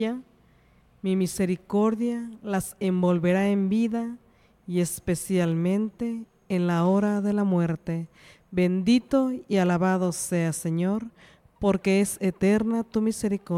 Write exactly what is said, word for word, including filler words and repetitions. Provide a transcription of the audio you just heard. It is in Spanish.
Mi misericordia las envolverá en vida y especialmente en la hora de la muerte. Bendito y alabado sea, Señor, porque es eterna tu misericordia.